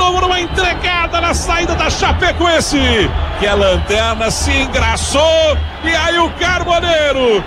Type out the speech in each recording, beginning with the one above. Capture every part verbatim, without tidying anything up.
novo numa entregada na saída da Chapecoense, que a lanterna se engraçou, e aí o Carboneiro,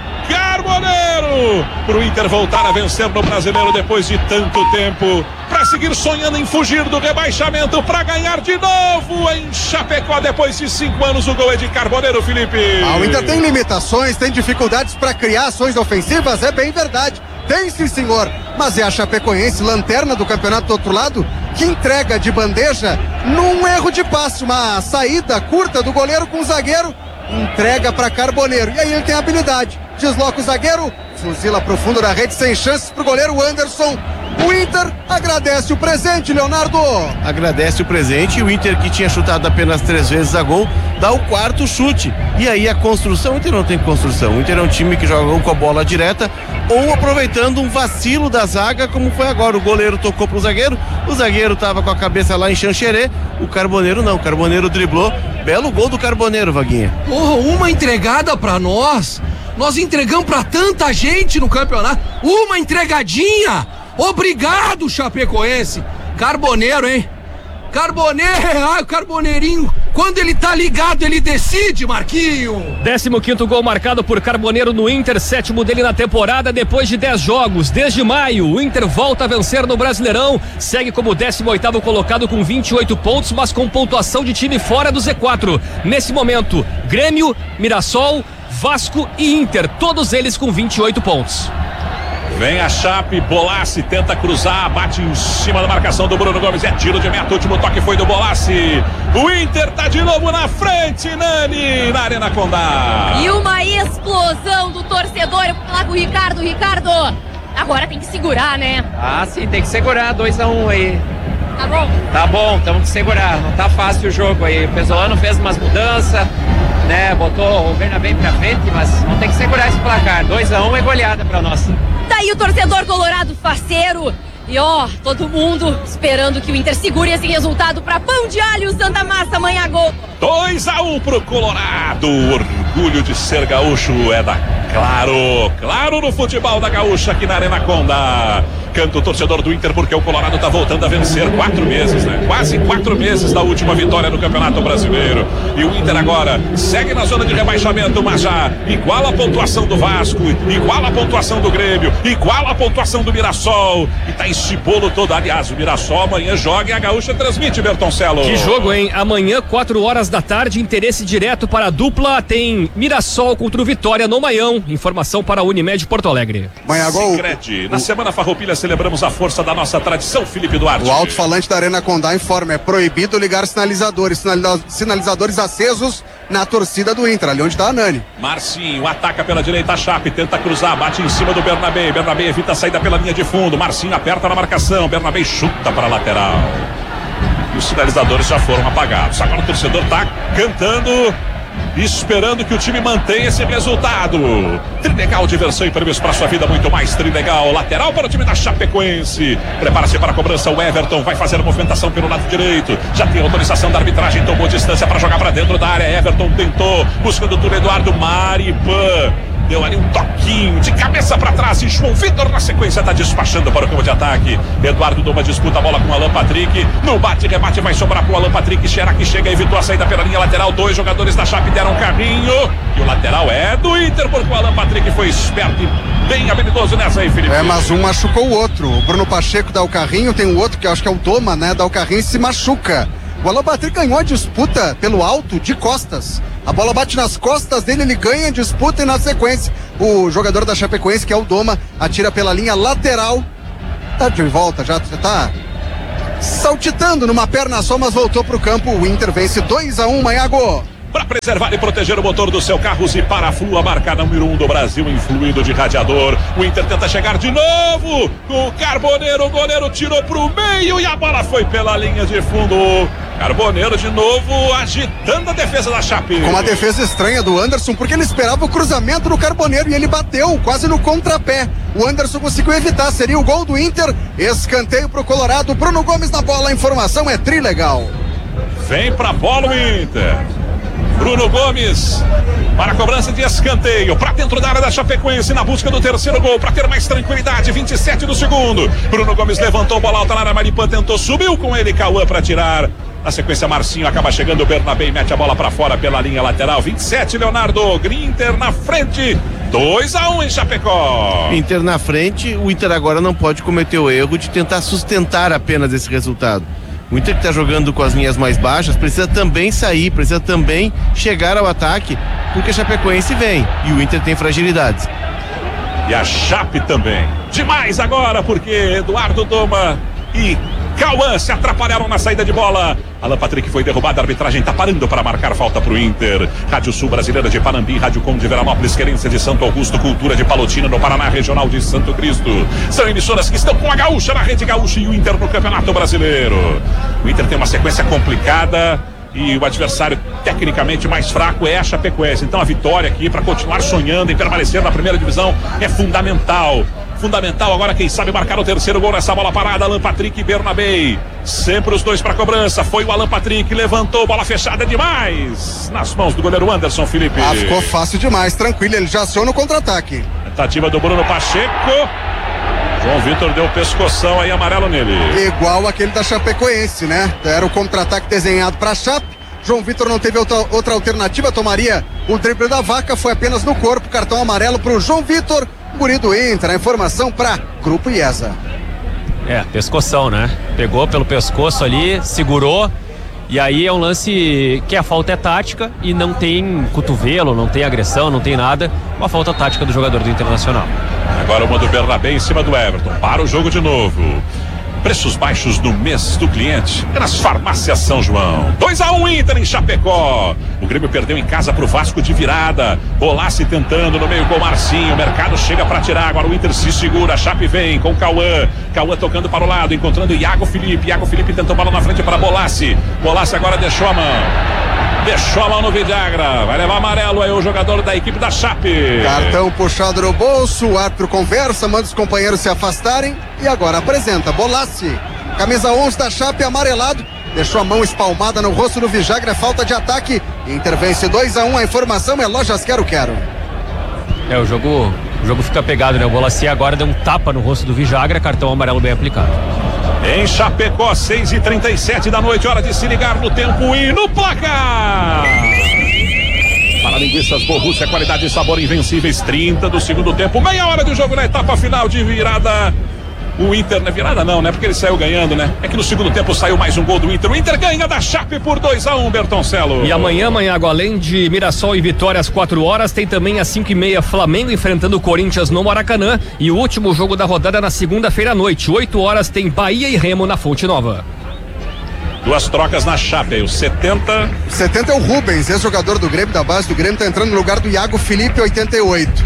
Carboneiro, pro Inter voltar a vencer no Brasileiro depois de tanto tempo, para seguir sonhando em fugir do rebaixamento, para ganhar de novo em Chapecó depois de cinco anos. O gol é de Carboneiro, Felipe. Ah, o Inter tem limitações, tem dificuldades para criar ações ofensivas, é bem verdade. Tem sim, senhor, mas é a Chapecoense, lanterna do campeonato do outro lado, que entrega de bandeja num erro de passe, uma saída curta do goleiro com o zagueiro, entrega para Carboneiro, e aí ele tem habilidade, desloca o zagueiro, fuzila pro fundo da rede, sem chances pro goleiro Anderson. O Inter agradece o presente, Leonardo. Agradece o presente, e o Inter, que tinha chutado apenas três vezes a gol, dá o quarto chute. E aí a construção, o Inter não tem construção. O Inter é um time que joga ou com a bola direta ou aproveitando um vacilo da zaga, como foi agora. O goleiro tocou pro zagueiro, o zagueiro tava com a cabeça lá em Xanxerê, o Carboneiro não, o Carboneiro driblou. Belo gol do Carboneiro, Vaguinha. Porra, uma entregada pra nós. Nós entregamos pra tanta gente no campeonato. Uma entregadinha. Obrigado, Chapecoense. Carboneiro, hein? Carboneiro, ai, o Carboneirinho. Quando ele tá ligado, ele decide, Marquinho. décimo quinto gol marcado por Carboneiro no Inter, sétimo dele na temporada depois de dez jogos. Desde maio, o Inter volta a vencer no Brasileirão, segue como décimo oitavo colocado com vinte e oito pontos, mas com pontuação de time fora do Z quatro. Nesse momento, Grêmio, Mirassol, Vasco e Inter, todos eles com vinte e oito pontos. Vem a Chape, Bolassi tenta cruzar, bate em cima da marcação do Bruno Gomes, é tiro de meta, o último toque foi do Bolassi. O Inter tá de novo na frente, Nani, na Arena Condá. E uma explosão do torcedor, eu vou falar com o Ricardo, Ricardo, agora tem que segurar, né? Ah, sim, tem que segurar, dois a um aí. Tá bom? Tá bom, temos que segurar, não tá fácil o jogo aí. O Pesolano fez umas mudanças, né, botou o Bernabé pra frente, mas não tem que segurar esse placar. dois a um é goleada pra nós. Daí o torcedor colorado faceiro. E ó, todo mundo esperando que o Inter segure esse resultado pra Pão de Alho Santa Massa, amanhã gol. dois a um pro Colorado. O orgulho de ser gaúcho é da Claro, Claro no futebol da Gaúcha aqui na Arena Condá. Canta o torcedor do Inter porque o Colorado tá voltando a vencer quatro meses, né? Quase quatro meses da última vitória no Campeonato Brasileiro. E o Inter agora segue na zona de rebaixamento, mas já iguala a pontuação do Vasco, iguala a pontuação do Grêmio, iguala a pontuação do Mirassol. E tá esse bolo todo. Aliás, o Mirassol amanhã joga e a Gaúcha transmite, Bertoncello. Que jogo, hein? Amanhã, quatro horas da tarde, interesse direto para a dupla. Tem Mirassol contra o Vitória no Maião. Informação para a Unimed Porto Alegre. Amanhã gol. Sicredi. Na Semana Farroupilha celebramos a força da nossa tradição, Felipe Duarte. O alto-falante da Arena Condá informa, é proibido ligar sinalizadores, sinaliza- sinalizadores acesos na torcida do Inter, ali onde tá a Nani. Marcinho ataca pela direita, a Chape tenta cruzar, bate em cima do Bernabé, Bernabé evita a saída pela linha de fundo, Marcinho aperta na marcação, Bernabé chuta para a lateral. E os sinalizadores já foram apagados. Agora o torcedor tá cantando, esperando que o time mantenha esse resultado. Trilegal, diversão e prêmios para sua vida, muito mais. Trilegal, lateral para o time da Chapecoense. Prepara-se para a cobrança, o Everton vai fazer a movimentação pelo lado direito. Já tem autorização da arbitragem, tomou distância para jogar para dentro da área. Everton tentou, buscando o Túlio Eduardo Maripan. Deu ali um toquinho de cabeça para trás e João Vitor na sequência tá despachando para o campo de ataque. Eduardo Doma disputa a bola com o Alan Patrick. No bate-rebate vai sobrar para o Alan Patrick. Xerac chega, evitou a saída pela linha lateral. Dois jogadores da Chape deram um carrinho. E o lateral é do Inter, porque o Alan Patrick foi esperto e bem habilidoso nessa aí, Felipe. É, mas um machucou o outro. O Bruno Pacheco dá o carrinho, tem o outro que eu acho que é o Doma, né? Dá o carrinho e se machuca. O Alan Patrick ganhou a disputa pelo alto, de costas. A bola bate nas costas dele, ele ganha a disputa e na sequência o jogador da Chapecoense, que é o Doma, atira pela linha lateral. Tá de volta já, tá saltitando numa perna só, mas voltou pro campo. O Inter vence dois a um, Maiago. Para preservar e proteger o motor do seu carro, Ziparaflu, a marca número um do Brasil em fluido de radiador. O Inter tenta chegar de novo com o Carboneiro, o goleiro tirou pro meio e a bola foi pela linha de fundo. Carboneiro de novo agitando a defesa da Chape. Com uma defesa estranha do Anderson, porque ele esperava o cruzamento do Carboneiro e ele bateu quase no contrapé. O Anderson conseguiu evitar, seria o gol do Inter. Escanteio pro Colorado, Bruno Gomes na bola, a informação é trilegal. Vem pra bola o Inter. Bruno Gomes para a cobrança de escanteio, para dentro da área da Chapecoense, na busca do terceiro gol, para ter mais tranquilidade, vinte e sete do segundo. Bruno Gomes levantou, bola alta na área, Maripan tentou, subiu com ele, Cauã para tirar. Na sequência, Marcinho acaba chegando, o Bernabé e mete a bola para fora pela linha lateral. vinte e sete, Leonardo. Inter na frente, dois a um em Chapecó. Inter na frente, o Inter agora não pode cometer o erro de tentar sustentar apenas esse resultado. O Inter que está jogando com as linhas mais baixas precisa também sair, precisa também chegar ao ataque, porque a Chapecoense vem e o Inter tem fragilidades. E a Chape também. Demais agora, porque Eduardo Doma e Cauã se atrapalharam na saída de bola. Alan Patrick foi derrubado, a arbitragem está parando para marcar falta para o Inter. Rádio Sul Brasileira de Panambi, Rádio Com de Veranópolis, Querência de Santo Augusto, Cultura de Palotina no Paraná, Regional de Santo Cristo. São emissoras que estão com a Gaúcha na Rede Gaúcha e o Inter no Campeonato Brasileiro. O Inter tem uma sequência complicada e o adversário tecnicamente mais fraco é a Chapecoense. Então a vitória aqui para continuar sonhando em permanecer na primeira divisão é fundamental. Fundamental agora, quem sabe marcar o terceiro gol nessa bola parada. Alan Patrick e Bernabé, sempre os dois para cobrança. Foi o Alan Patrick, levantou, bola fechada demais nas mãos do goleiro Anderson Felipe. Ah, ficou fácil demais, tranquilo, ele já aciona o contra-ataque. Tentativa do Bruno Pacheco. João Vitor deu o pescoção aí, amarelo nele. Igual aquele da Chapecoense, né? Era o contra-ataque desenhado para a Chape. João Vitor não teve outra, outra alternativa, tomaria o drible da vaca, foi apenas no corpo, cartão amarelo para o João Vitor. Guri do Inter, a informação para Grupo IESA. É, pescoção, né? Pegou pelo pescoço ali, segurou, e aí é um lance que a falta é tática e não tem cotovelo, não tem agressão, não tem nada. Uma falta tática do jogador do Internacional. Agora uma do Bernabé em cima do Everton. Para o jogo de novo. Preços baixos no mês do cliente é nas farmácias São João. dois a um Inter em Chapecó. O Grêmio perdeu em casa pro Vasco de virada. Bolasse tentando no meio com o Marcinho. O mercado chega para tirar. Agora o Inter se segura. A Chape vem com o Cauã. Cauã tocando para o lado, encontrando Iago Felipe. Iago Felipe tentou bola na frente para Bolasse. Bolasse agora deixou a mão. Deixou a mão no Vidagra. Vai levar amarelo aí o jogador da equipe da Chape. Cartão puxado no bolso. O árbitro conversa, manda os companheiros se afastarem. E agora apresenta Bolasse. Camisa onze da Chape, amarelado. Deixou a mão espalmada no rosto do Vidagra. Falta de ataque. Intervence dois a um. A informação é Lojas Quero Quero. É, o jogo, o jogo fica pegado, né? O Bolasse agora deu um tapa no rosto do Vidagra. Cartão amarelo bem aplicado. Em Chapecó, seis e trinta e sete da noite, hora de se ligar no tempo e no placar. Para linguiças Borrússia, qualidade e sabor invencíveis, trinta do segundo tempo, meia hora de jogo na etapa final de virada. O Inter, não é virada não, né? Porque ele saiu ganhando, né? É que no segundo tempo saiu mais um gol do Inter. O Inter ganha da Chape por dois a um, Bertoncelo. E amanhã, Manhago, além de Mirassol e Vitória às quatro horas, tem também às cinco e meia Flamengo enfrentando o Corinthians no Maracanã. E o último jogo da rodada na segunda-feira à noite, oito horas, tem Bahia e Remo na Fonte Nova. Duas trocas na Chape, o setenta. setenta é o Rubens, ex-jogador do Grêmio, da base do Grêmio, tá entrando no lugar do Iago Felipe, oitenta e oito.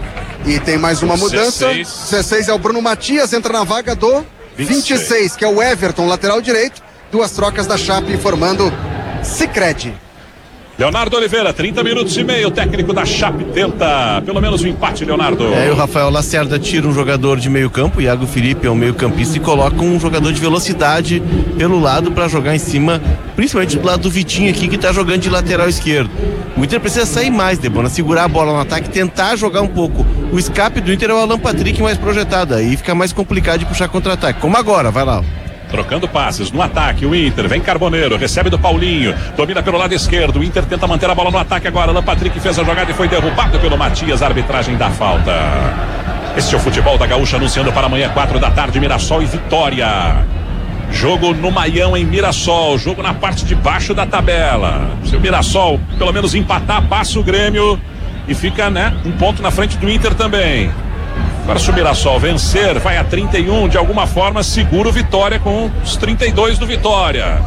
E tem mais uma mudança. dezesseis é o Bruno Matias, entra na vaga do vinte e seis, que é o Everton, lateral direito. Duas trocas da Chape informando Sicredi. Leonardo Oliveira, trinta minutos e meio, o técnico da Chape tenta pelo menos um empate, Leonardo. É, e o Rafael Lacerda tira um jogador de meio campo, o Iago Felipe é um meio campista, e coloca um jogador de velocidade pelo lado para jogar em cima, principalmente do lado do Vitinho aqui, que tá jogando de lateral esquerdo. O Inter precisa sair mais, Debona, segurar a bola no ataque, tentar jogar um pouco. O escape do Inter é o Alan Patrick mais projetado, aí fica mais complicado de puxar contra-ataque, como agora, vai lá. Trocando passes no ataque, o Inter vem Carboneiro, recebe do Paulinho, domina pelo lado esquerdo, o Inter tenta manter a bola no ataque agora, Alan Patrick fez a jogada e foi derrubado pelo Matias, a arbitragem dá falta. Este é o futebol da Gaúcha, anunciando para amanhã, quatro da tarde, Mirassol e Vitória. Jogo no Maião em Mirassol, jogo na parte de baixo da tabela. Se o Mirassol pelo menos empatar, passa o Grêmio e fica, né, um ponto na frente do Inter também. Agora, se o Mirassol vencer, vai a trinta e um, de alguma forma segura o Vitória com os trinta e dois do Vitória.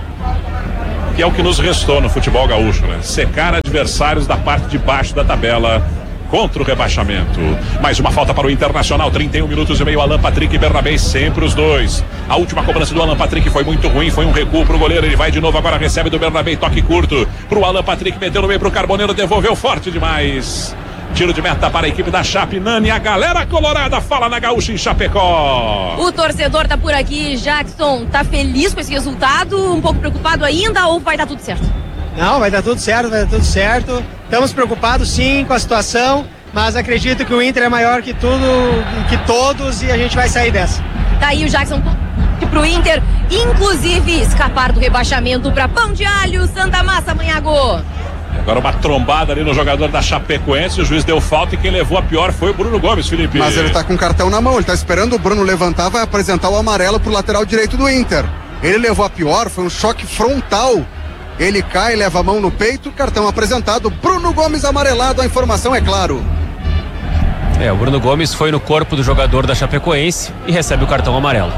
Que é o que nos restou no futebol gaúcho, né? Secar adversários da parte de baixo da tabela contra o rebaixamento. Mais uma falta para o Internacional, trinta e um minutos e meio, Alan Patrick e Bernabé, sempre os dois. A última cobrança do Alan Patrick foi muito ruim, foi um recuo pro goleiro, ele vai de novo, agora recebe do Bernabé, toque curto pro Alan Patrick, meteu no meio pro Carboneiro, devolveu forte demais. Tiro de meta para a equipe da Chape. Nani, a galera colorada fala na Gaúcha em Chapecó. O torcedor tá por aqui, Jackson, tá feliz com esse resultado? Um pouco preocupado ainda ou vai dar tudo certo? Não, vai dar tudo certo, vai dar tudo certo. Estamos preocupados sim com a situação, mas acredito que o Inter é maior que tudo, que todos, e a gente vai sair dessa. Tá aí o Jackson pro Inter, inclusive escapar do rebaixamento para Pão de Alho, Santa Massa, Manhago. Agora uma trombada ali no jogador da Chapecoense, o juiz deu falta e quem levou a pior foi o Bruno Gomes, Felipe. Mas ele tá com o cartão na mão, ele tá esperando o Bruno levantar, vai apresentar o amarelo pro lateral direito do Inter. Ele levou a pior, foi um choque frontal. Ele cai, leva a mão no peito, cartão apresentado, Bruno Gomes amarelado, a informação é claro. É, o Bruno Gomes foi no corpo do jogador da Chapecoense e recebe o cartão amarelo.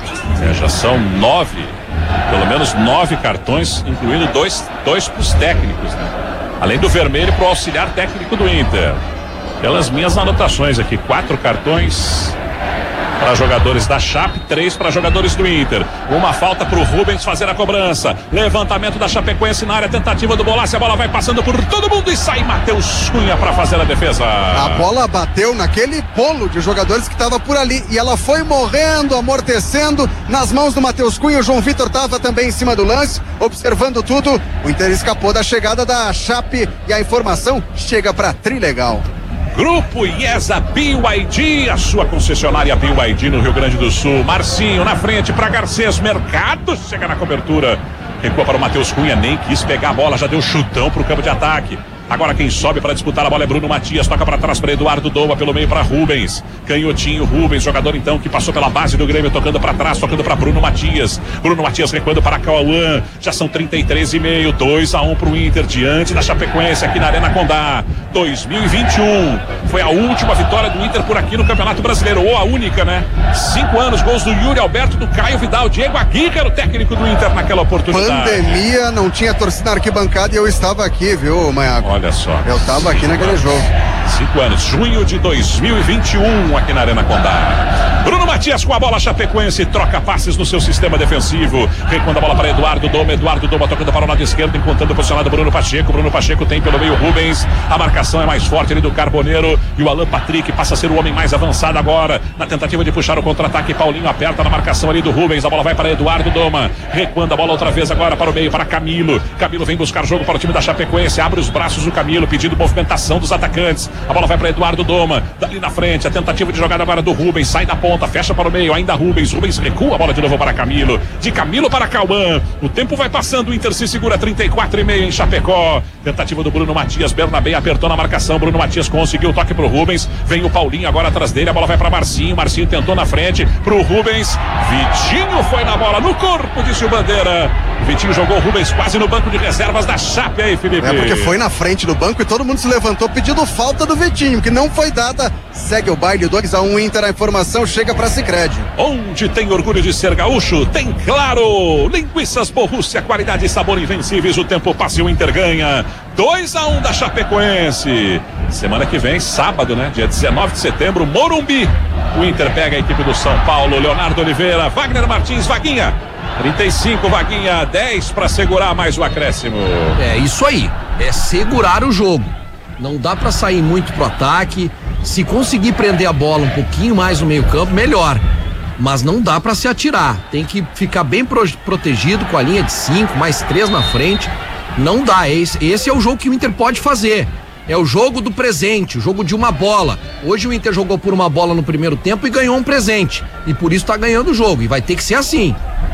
É, já são nove, pelo menos nove cartões, incluindo dois, dois pros técnicos, né? Além do vermelho pro auxiliar técnico do Inter. Pelas minhas anotações aqui, quatro cartões para jogadores da Chape, três para jogadores do Inter. Uma falta para o Rubens fazer a cobrança. Levantamento da Chapecoense na área, tentativa do Bolassi. A bola vai passando por todo mundo e sai Matheus Cunha para fazer a defesa. A bola bateu naquele polo de jogadores que estava por ali e ela foi morrendo, amortecendo nas mãos do Matheus Cunha. O João Vitor estava também em cima do lance, observando tudo. O Inter escapou da chegada da Chape e a informação chega para Trilegal. Grupo IESA B Y D, a sua concessionária B Y D no Rio Grande do Sul. Marcinho na frente para Garcês, Mercado chega na cobertura. Recua para o Matheus Cunha, nem quis pegar a bola, já deu chutão para o campo de ataque. Agora quem sobe para disputar a bola é Bruno Matias, toca para trás para Eduardo Doma, pelo meio para Rubens. Canhotinho, Rubens, jogador então que passou pela base do Grêmio, tocando para trás, tocando para Bruno Matias. Bruno Matias recuando para Cauã, já são trinta e três e meio, dois a um para o Inter, diante da Chapecoense aqui na Arena Condá. dois mil e vinte e um, foi a última vitória do Inter por aqui no Campeonato Brasileiro, ou a única, né? Cinco anos, gols do Yuri Alberto, do Caio Vidal, Diego Aguirre era o técnico do Inter naquela oportunidade. Pandemia, não tinha torcida na arquibancada e eu estava aqui, viu, Manhago? Olha só. Eu tava aqui naquele jogo. Cinco anos, junho de dois mil e vinte e um, aqui na Arena Condá. Bruno Matias com a bola, Chapecoense troca passes no seu sistema defensivo. Recuando a bola para Eduardo Doma. Eduardo Doma tocando para o lado esquerdo, encontrando o posicionado Bruno Pacheco. Bruno Pacheco tem pelo meio Rubens. A marcação é mais forte ali do Carboneiro. E o Alan Patrick passa a ser o homem mais avançado agora. Na tentativa de puxar o contra-ataque, Paulinho aperta na marcação ali do Rubens. A bola vai para Eduardo Doma. Recuando a bola outra vez agora para o meio, para Camilo. Camilo vem buscar jogo para o time da Chapecoense. Abre os braços o Camilo, pedindo movimentação dos atacantes. A bola vai para Eduardo Doma. Dali na frente, a tentativa de jogada agora do Rubens. Sai da ponta, fecha para o meio, ainda Rubens. Rubens recua a bola de novo para Camilo. De Camilo para Cauã. O tempo vai passando, o Inter se segura trinta e quatro e meio em Chapecó. Tentativa do Bruno Matias. Bernabé apertou na marcação. Bruno Matias conseguiu o toque pro Rubens. Vem o Paulinho agora atrás dele. A bola vai para Marcinho. Marcinho tentou na frente pro Rubens. Vitinho foi na bola no corpo, disse o Bandeira. O Vitinho jogou o Rubens quase no banco de reservas da Chape aí, Felipe. É porque foi na frente do banco e todo mundo se levantou pedindo falta do Vitinho, que não foi dada. Segue o baile, dois a um Inter, a informação chega para Sicredi. Onde tem orgulho de ser gaúcho, tem Claro. Linguiças Borrússia, qualidade e sabor invencíveis. O tempo passa e o Inter ganha. dois a um da Chapecoense. Semana que vem, sábado, né? Dia dezenove de setembro, Morumbi. O Inter pega a equipe do São Paulo. Leonardo Oliveira, Wagner Martins, Vaguinha. trinta e cinco, Vaguinha, dez para segurar mais o acréscimo. É isso aí, é segurar o jogo. Não dá pra sair muito pro ataque. Se conseguir prender a bola um pouquinho mais no meio campo, melhor. Mas não dá pra se atirar. Tem que ficar bem pro- protegido com a linha de cinco, mais três na frente. Não dá, esse, esse é o jogo que o Inter pode fazer. É o jogo do presente, o jogo de uma bola. Hoje o Inter jogou por uma bola no primeiro tempo e ganhou um presente. E por isso tá ganhando o jogo. E vai ter que ser assim.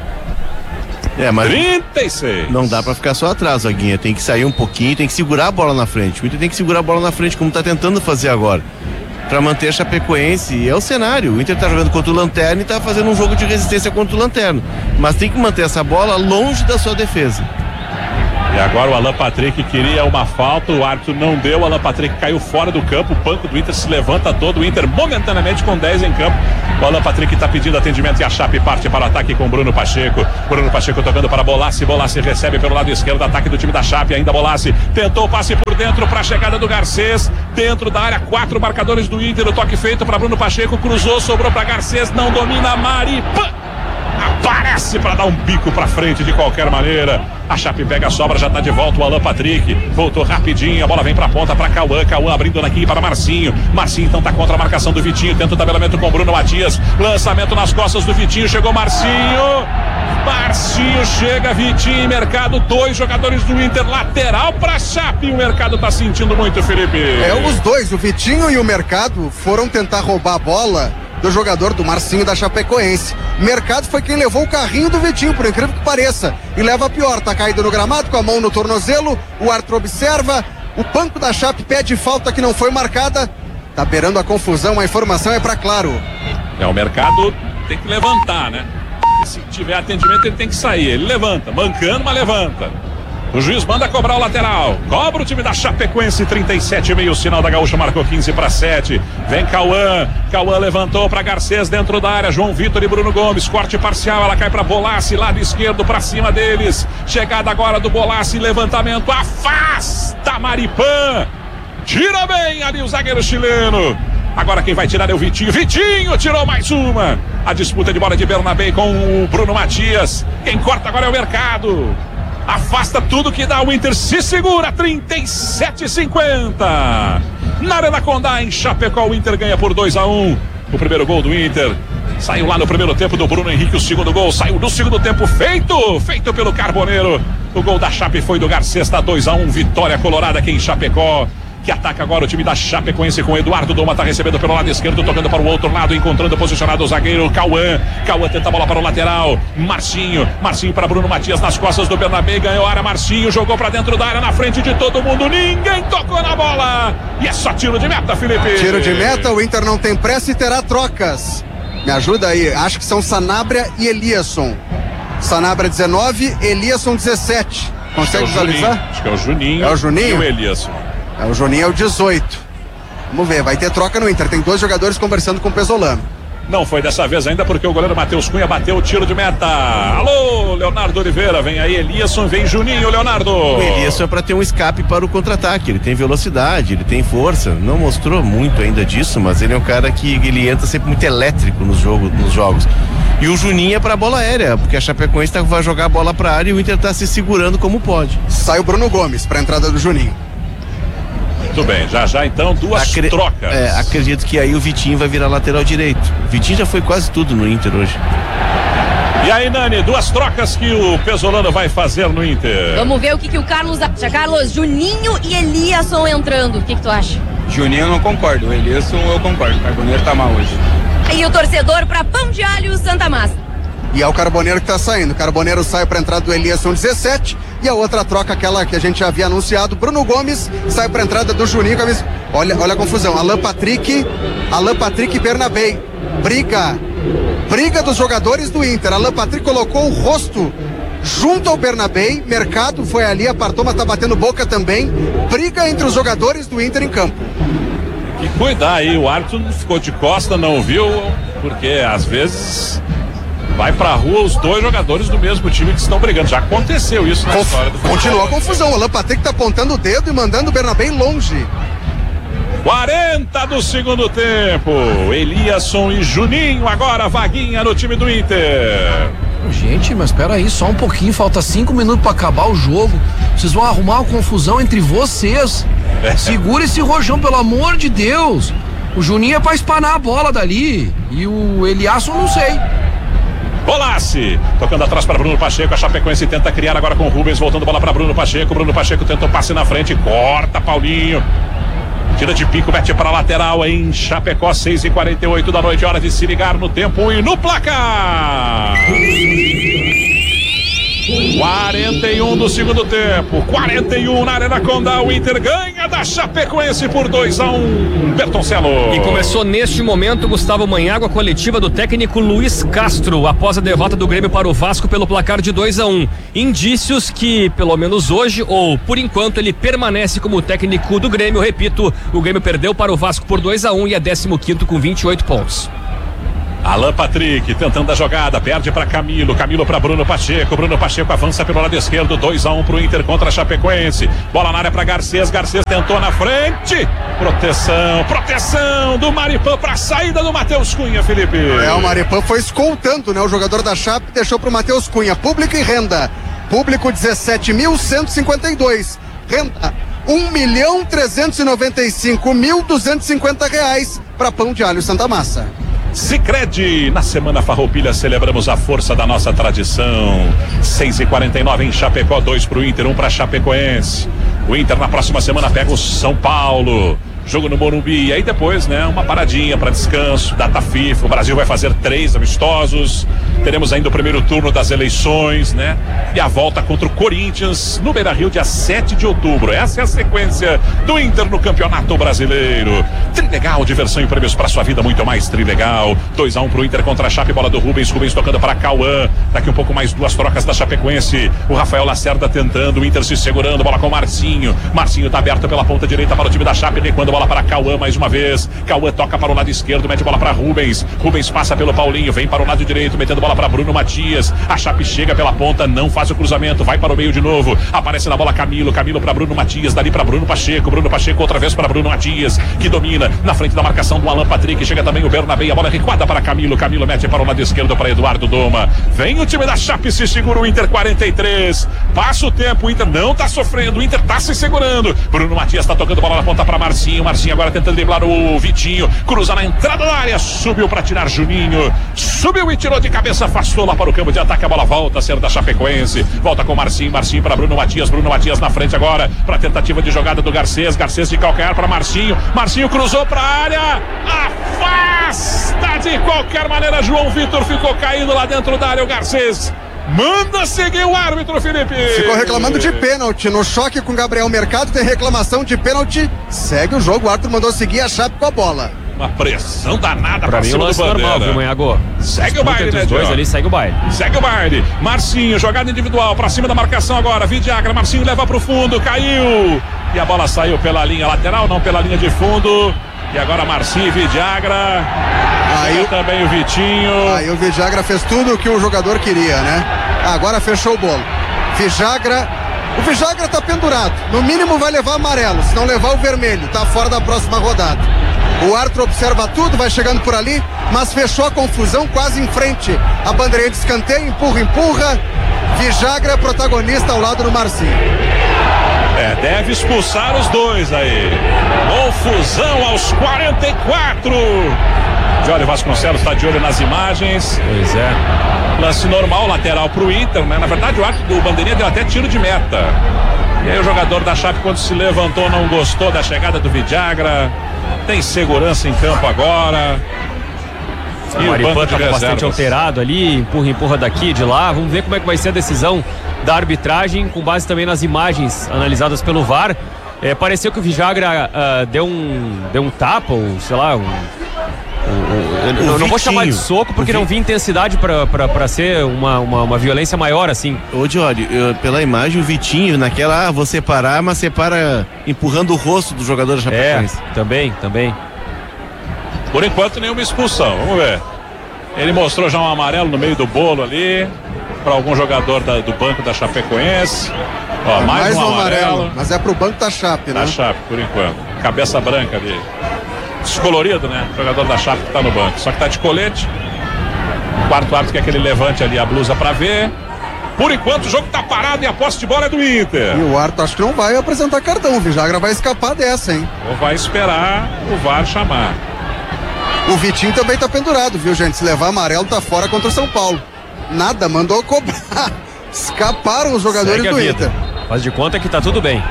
É, mas trinta e seis. não dá pra ficar só atrás, Aguinha. Tem que sair um pouquinho, tem que segurar a bola na frente. O Inter tem que segurar a bola na frente, como tá tentando fazer agora, pra manter a Chapecoense. É o cenário. O Inter tá jogando contra o Lanterna e tá fazendo um jogo de resistência contra o Lanterna. Mas tem que manter essa bola longe da sua defesa. E agora o Alan Patrick queria uma falta, o árbitro não deu, o Alan Patrick caiu fora do campo, o banco do Inter se levanta todo, o Inter momentaneamente com dez em campo. O Alan Patrick está pedindo atendimento e a Chape parte para o ataque com Bruno Pacheco. Bruno Pacheco tocando para Bolassi, Bolassi recebe pelo lado esquerdo, ataque do time da Chape, ainda Bolassi tentou o passe por dentro para a chegada do Garcês, dentro da área, quatro marcadores do Inter, o toque feito para Bruno Pacheco, cruzou, sobrou para Garcês, não domina, Mari, pã! Aparece para dar um bico para frente de qualquer maneira. A Chape pega a sobra, já tá de volta o Alan Patrick. Voltou rapidinho, a bola vem pra ponta para Cauã. Cauã abrindo aqui para Marcinho. Marcinho então tá contra a marcação do Vitinho. Tenta o tabelamento com Bruno Matias. Lançamento nas costas do Vitinho. Chegou Marcinho. Marcinho chega, Vitinho, Mercado, dois jogadores do Inter, lateral pra Chape. O Mercado tá sentindo muito, Felipe. É, os dois, o Vitinho e o Mercado, foram tentar roubar a bola do jogador do Marcinho da Chapecoense. Mercado foi quem levou o carrinho do Vitinho, por incrível que pareça, e leva a pior, tá caído no gramado com a mão no tornozelo, o árbitro observa, o banco da Chape pede falta que não foi marcada, tá beirando a confusão, a informação é pra Claro. É, o Mercado tem que levantar, né? E se tiver atendimento ele tem que sair, ele levanta, mancando, mas levanta. O juiz manda cobrar o lateral. Cobra o time da Chapecoense, trinta e sete e meio. O sinal da Gaúcha marcou quinze para sete. Vem Cauã. Cauã levantou para Garcês dentro da área. João Vitor e Bruno Gomes. Corte parcial. Ela cai para Bolassi, lado esquerdo para cima deles. Chegada agora do Bolassi. Levantamento. Afasta Maripã. Tira bem ali o zagueiro chileno. Agora quem vai tirar é o Vitinho. Vitinho tirou mais uma. A disputa de bola de Bernabé com o Bruno Matias. Quem corta agora é o Mercado. Afasta tudo que dá, o Inter se segura, trinta e sete a cinquenta. Na Arena Condá, em Chapecó, o Inter ganha por dois a um. O primeiro gol do Inter saiu lá no primeiro tempo do Bruno Henrique. O segundo gol saiu no segundo tempo, feito, feito pelo Carboneiro. O gol da Chape foi do Garcês, tá dois a um, vitória colorada aqui em Chapecó. Que ataca agora o time da Chapecoense com o Eduardo Doma, tá recebendo pelo lado esquerdo, tocando para o outro lado, encontrando posicionado o zagueiro Cauã. Cauã tenta a bola para o lateral, Marcinho, Marcinho para Bruno Matias nas costas do Bernabé, ganhou a área, Marcinho jogou para dentro da área, na frente de todo mundo, ninguém tocou na bola, e é só tiro de meta, Felipe. Tiro de meta, o Inter não tem pressa e terá trocas. Me ajuda aí, acho que são Sanabria e Eliasson. Sanabria dezenove, Eliasson dezessete. Consegue visualizar? Acho que é o Juninho. É o Juninho? E o Eliasson. É, o Juninho é o dezoito. Vamos ver, vai ter troca no Inter. Tem dois jogadores conversando com o Pesolano. Não foi dessa vez ainda porque o goleiro Matheus Cunha bateu o tiro de meta. Alô, Leonardo Oliveira, vem aí Eliasson, vem Juninho, Leonardo. O Eliasson é para ter um escape para o contra-ataque, ele tem velocidade, ele tem força, não mostrou muito ainda disso, mas ele é um cara que ele entra sempre muito elétrico nos, jogo, nos jogos. E o Juninho é para bola aérea, porque a Chapecoense tá, vai jogar a bola para a área e o Inter tá se segurando como pode. Sai o Bruno Gomes para a entrada do Juninho. Muito bem, já já então duas Acre... trocas. É, acredito que aí o Vitinho vai virar lateral direito. O Vitinho já foi quase tudo no Inter hoje. E aí, Nani, duas trocas que o Pesolano vai fazer no Inter. Vamos ver o que, que o Carlos acha. Carlos, Juninho e Eliasson entrando. O que, que tu acha? Juninho eu não concordo, o Eliasson eu concordo. O Carboneiro tá mal hoje. E o torcedor para Pão de Alho Santa Massa. E é o Carboneiro que tá saindo. O Carboneiro sai para entrada do Eliasson dezessete. E a outra troca, aquela que a gente já havia anunciado, Bruno Gomes sai para entrada do Juninho. Olha, olha a confusão. Alan Patrick, Alan Patrick e Bernabé. Briga. Briga dos jogadores do Inter. Alan Patrick colocou o rosto junto ao Bernabé. Mercado foi ali, apartou, mas tá batendo boca também. Briga entre os jogadores do Inter em campo. E cuidar aí, o árbitro ficou de costa, não viu, porque às vezes vai pra rua os dois jogadores do mesmo time que estão brigando. Já aconteceu isso na Conf... história do futebol. Continua a confusão. O Alan Patrick tá apontando o dedo e mandando o Bernabé longe. quarenta do segundo tempo. Eliasson e Juninho agora, vaguinha no time do Inter. Gente, mas espera aí, só um pouquinho, falta cinco minutos pra acabar o jogo. Vocês vão arrumar uma confusão entre vocês. É. Segura esse rojão, pelo amor de Deus. O Juninho é pra espanar a bola dali. E o Eliasson não sei. Bolassi, tocando atrás para Bruno Pacheco, a Chapecoense tenta criar agora com o Rubens, voltando a bola para Bruno Pacheco, Bruno Pacheco tenta o passe na frente, corta Paulinho, tira de pico, mete para a lateral em Chapecó, seis e quarenta e oito da noite, hora de se ligar no tempo e no placar. quarenta e um do segundo tempo, quarenta e um na Arena Condá, o Inter ganha da Chapecoense por dois a um, Bertoncello. E começou neste momento, Gustavo Manhago, a coletiva do técnico Luiz Castro, após a derrota do Grêmio para o Vasco pelo placar de dois a um. Indícios que, pelo menos hoje, ou por enquanto, ele permanece como técnico do Grêmio. Repito, o Grêmio perdeu para o Vasco por dois a um e é décimo quinto com vinte e oito pontos. Alan Patrick tentando a jogada, perde para Camilo, Camilo para Bruno Pacheco, Bruno Pacheco avança pelo lado esquerdo, dois a um pro Inter contra a Chapecoense, bola na área para Garcês, Garcês tentou na frente, proteção, proteção do Maripã para a saída do Matheus Cunha, Felipe. É, o Maripã foi escoltando, né, o jogador da Chape, deixou pro Matheus Cunha, público e renda, público dezessete mil cento e cinquenta e dois, renda um milhão trezentos e noventa e cinco mil duzentos e cinquenta reais para Pão de Alho Santa Massa. Sicredi, na Semana Farroupilha celebramos a força da nossa tradição. seis e quarenta e nove em Chapecó, dois pro Inter, um pra Chapecoense. O Inter na próxima semana pega o São Paulo. Jogo no Morumbi, e aí depois, né, uma paradinha para descanso, data FIFA, o Brasil vai fazer três amistosos, teremos ainda o primeiro turno das eleições, né, e a volta contra o Corinthians no Beira-Rio, dia sete de outubro, essa é a sequência do Inter no Campeonato Brasileiro. Trilegal, diversão e prêmios para sua vida, muito mais Trilegal. dois a um pro Inter contra a Chape, bola do Rubens, Rubens tocando para Cauã, daqui um pouco mais duas trocas da Chapecoense, o Rafael Lacerda tentando, o Inter se segurando, bola com o Marcinho, Marcinho tá aberto pela ponta direita para o time da Chape, recuando bola para Cauã mais uma vez. Cauã toca para o lado esquerdo, mete bola para Rubens. Rubens passa pelo Paulinho, vem para o lado direito, metendo bola para Bruno Matias. A Chape chega pela ponta, não faz o cruzamento, vai para o meio de novo. Aparece na bola Camilo, Camilo para Bruno Matias, dali para Bruno Pacheco. Bruno Pacheco outra vez para Bruno Matias, que domina na frente da marcação do Alan Patrick. Chega também o Bernabé, a bola recuada para Camilo. Camilo mete para o lado esquerdo para Eduardo Doma. Vem o time da Chape, se segura o Inter, quarenta e três. Passa o tempo, o Inter não tá sofrendo, o Inter tá se segurando. Bruno Matias tá tocando bola na ponta para Marcinho. Marcinho agora tentando driblar o Vitinho, cruza na entrada da área, subiu para tirar Juninho, subiu e tirou de cabeça, afastou lá para o campo de ataque, a bola volta a ser da Chapecoense, volta com Marcinho, Marcinho para Bruno Matias, Bruno Matias na frente agora, para tentativa de jogada do Garcês, Garcês de calcanhar para Marcinho, Marcinho cruzou para a área, afasta de qualquer maneira, João Vitor ficou caído lá dentro da área, o Garcês manda seguir o árbitro, Felipe. Ficou reclamando de pênalti. No choque com Gabriel Mercado tem reclamação de pênalti. Segue o jogo, o árbitro mandou seguir a Chape com a bola. Uma pressão danada pra, pra mim, cima o lance do Bandeira. normal, viu, Manhago? Segue o baile, né, os dois ali, segue o baile. Segue o baile. Marcinho, jogada individual pra cima da marcação agora. Vidiagra, Marcinho leva pro fundo, caiu. E a bola saiu pela linha lateral, não pela linha de fundo. E agora Marcinho e Vidiagra. Aí também o Vitinho. Aí o Vidiagra fez tudo o que o jogador queria, né? Agora fechou o bolo. Vidiagra. O Vidiagra tá pendurado. No mínimo vai levar amarelo. Se não levar o vermelho, tá fora da próxima rodada. O árbitro observa tudo, vai chegando por ali, mas fechou a confusão quase em frente. A bandeirinha de escanteio, empurra, empurra. Vidiagra protagonista ao lado do Marcinho. É, deve expulsar os dois aí. Confusão aos quarenta e quatro. Jório Vasconcelos está de olho nas imagens. Pois é. Lance normal, lateral pro Inter, né? Na verdade, o árbitro do bandeirinha deu até tiro de meta. E aí o jogador da Chape, quando se levantou, não gostou da chegada do Vidiagra. Tem segurança em campo agora. E o Maripan tá bastante alterado ali, empurra, empurra daqui, de lá. Vamos ver como é que vai ser a decisão da arbitragem, com base também nas imagens analisadas pelo V A R. É, pareceu que o Vidiagra uh, deu um deu um tapa, ou sei lá, um, um, um, eu não vou chamar de soco porque não vi intensidade pra, pra, pra ser uma, uma, uma violência maior assim. Ô Diori, pela imagem o Vitinho naquela, ah, vou separar, mas separa empurrando o rosto do jogador da Chapecoense. É, também, também. Por enquanto nenhuma expulsão, vamos ver. Ele mostrou já um amarelo no meio do bolo ali para algum jogador da, do banco da Chapecoense. Ó, é mais, mais um, um amarelo, amarelo, mas é pro banco da Chape, né? Da Chape, por enquanto. Cabeça branca ali. Descolorido, né? O jogador da Chape que tá no banco. Só que tá de colete. O quarto árbitro quer que ele levante ali a blusa para ver. Por enquanto o jogo tá parado e a posse de bola é do Inter. E o árbitro acho que não vai apresentar cartão. O Vidiagra vai escapar dessa, hein? Ou vai esperar o V A R chamar. O Vitinho também tá pendurado, viu, gente? Se levar amarelo, tá fora contra o São Paulo. Nada, mandou cobrar. Escaparam os jogadores do Inter. Faz de conta que tá tudo bem.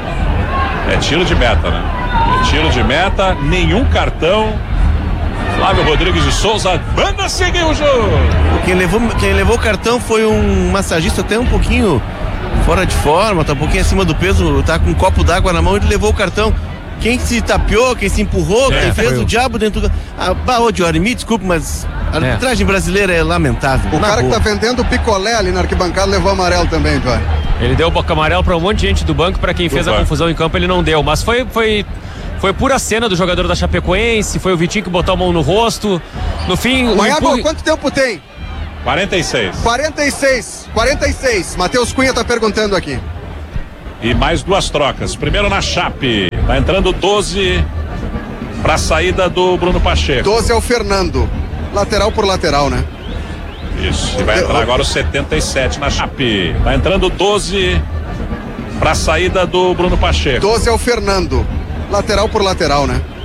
É tiro de meta, né? É tiro de meta, nenhum cartão. Flávio Rodrigues de Souza, manda seguir o jogo. Quem levou, quem levou o cartão foi um massagista até um pouquinho fora de forma, tá um pouquinho acima do peso, tá com um copo d'água na mão e ele levou o cartão. Quem se tapeou, quem se empurrou, é, quem fez o diabo dentro do... Ah, bah, ô Diori, me desculpe, mas a arbitragem é. brasileira é lamentável. O cara boa. que tá vendendo picolé ali na arquibancada levou amarelo também, Diori. Ele deu o boca amarelo pra um monte de gente do banco, pra quem do fez banco. A confusão em campo ele não deu, mas foi... foi... Foi pura cena do jogador da Chapecoense, foi o Vitinho que botou a mão no rosto. No fim... Manhago, empurre... quanto tempo tem? quarenta e seis. quarenta e seis. quarenta e seis. Matheus Cunha tá perguntando aqui. E mais duas trocas. Primeiro na Chape. Tá entrando doze pra saída do Bruno Pacheco. doze é o Fernando. Lateral por lateral, né? Isso. E vai entrar agora o setenta e sete na Chape. Tá entrando doze pra saída do Bruno Pacheco. doze é o Fernando. Lateral por lateral, né?